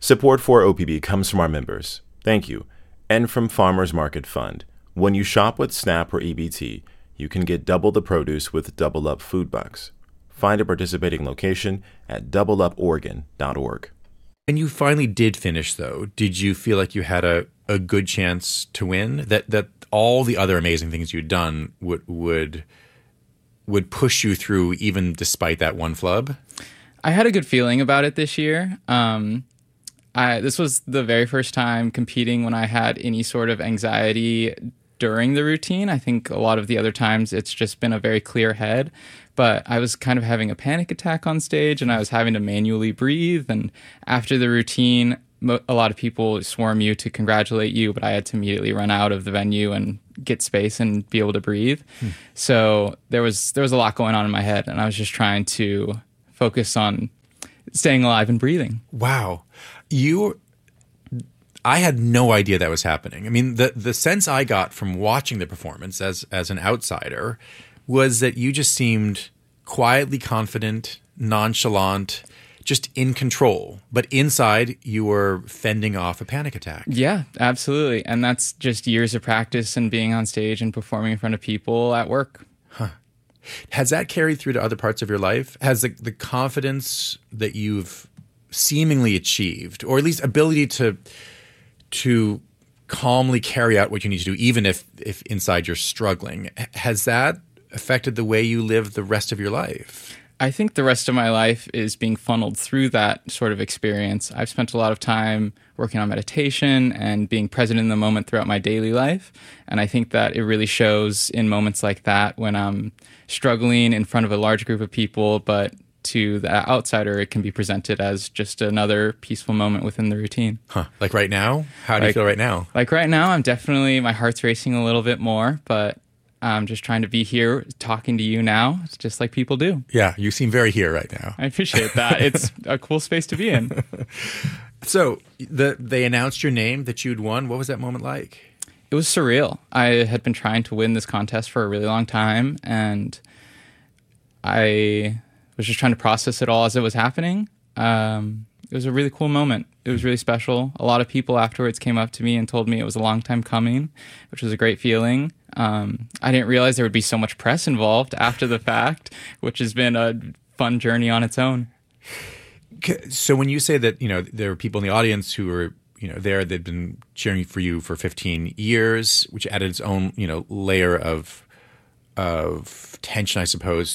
Support for OPB comes from our members. Thank you. And from Farmers Market Fund. When you shop with SNAP or EBT, you can get double the produce with Double Up Food Bucks. Find a participating location at doubleuporegon.org. And you finally did finish, though. Did you feel like you had a good chance to win? That all the other amazing things you'd done would push you through, even despite that one flub? I had a good feeling about it this year. This was the very first time competing when I had any sort of anxiety during the routine. I think a lot of the other times it's just been a very clear head, but I was kind of having a panic attack on stage and I was having to manually breathe. And after the routine, a lot of people swarm you to congratulate you, but I had to immediately run out of the venue and get space and be able to breathe. So there was a lot going on in my head, and I was just trying to focus on staying alive and breathing. Wow. I had no idea that was happening. I mean, the sense I got from watching the performance as an outsider was that you just seemed quietly confident, nonchalant, just in control. But inside, you were fending off a panic attack. Yeah, absolutely. And that's just years of practice and being on stage and performing in front of people at work. Huh. Has that carried through to other parts of your life? Has the confidence that you've seemingly achieved, or at least ability to calmly carry out what you need to do, even if inside you're struggling, has that affected the way you live the rest of your life? I think the rest of my life is being funneled through that sort of experience. I've spent a lot of time working on meditation and being present in the moment throughout my daily life. And I think that it really shows in moments like that when I'm struggling in front of a large group of people, but to the outsider, it can be presented as just another peaceful moment within the routine. Huh. Like right now? How do you feel right now? Like right now, my heart's racing a little bit more, but I'm just trying to be here talking to you now. It's just like people do. Yeah, you seem very here right now. I appreciate that. It's a cool space to be in. So they announced your name, that you'd won. What was that moment like? It was surreal. I had been trying to win this contest for a really long time, and I was just trying to process it all as it was happening. It was a really cool moment. It was really special. A lot of people afterwards came up to me and told me it was a long time coming, which was a great feeling. I didn't realize there would be so much press involved after the fact, which has been a fun journey on its own. So when you say that, there were people in the audience who were, there, they'd been cheering for you for 15 years, which added its own, layer of tension, I suppose.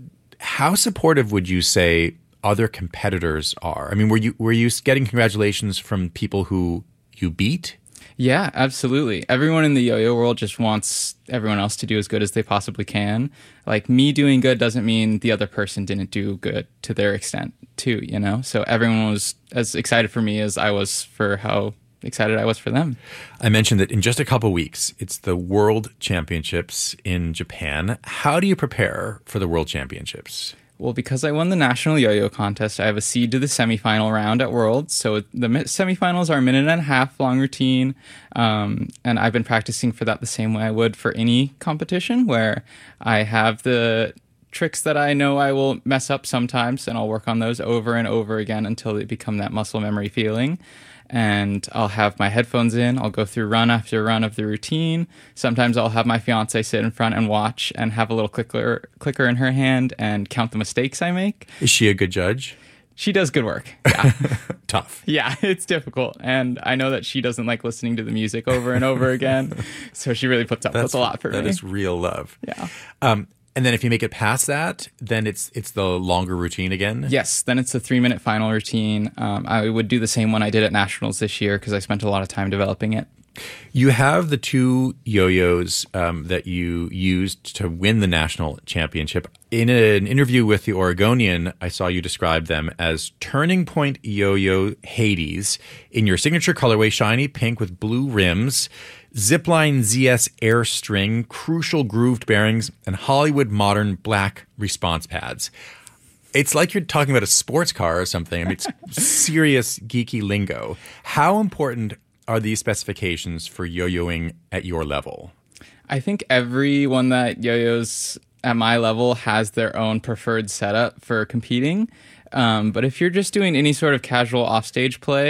How supportive would you say other competitors are? I mean, were you getting congratulations from people who you beat? Yeah, absolutely. Everyone in the yo-yo world just wants everyone else to do as good as they possibly can. Like, me doing good doesn't mean the other person didn't do good to their extent too, So everyone was as excited for me as I was for how excited I was for them. I mentioned that in just a couple weeks, it's the World Championships in Japan. How do you prepare for the World Championships? Well, because I won the national yo-yo contest, I have a seed to the semifinal round at Worlds. So the semifinals are a 1.5-minute long routine. And I've been practicing for that the same way I would for any competition, where I have the tricks that I know I will mess up sometimes, and I'll work on those over and over again until they become that muscle memory feeling. And I'll have my headphones in. I'll go through run after run of the routine. Sometimes I'll have my fiance sit in front and watch and have a little clicker in her hand and count the mistakes I make. Is she a good judge? She does good work. Yeah. Tough. Yeah, it's difficult. And I know that she doesn't like listening to the music over and over again. So she really puts up with a lot for me. That is real love. Yeah. And then if you make it past that, then it's the longer routine again? Yes, then it's the 3-minute final routine. I would do the same one I did at Nationals this year because I spent a lot of time developing it. You have the 2 yo-yos that you used to win the national championship. In an interview with The Oregonian, I saw you describe them as Turning Point Yo-Yo Hades in your signature colorway, shiny pink with blue rims, Zipline ZS air string, crucial grooved bearings, and Hollywood modern black response pads. It's like you're talking about a sports car or something. I mean, it's serious geeky lingo. How important are these specifications for yo-yoing at your level? I think everyone that yo-yos at my level has their own preferred setup for competing. But if you're just doing any sort of casual offstage play,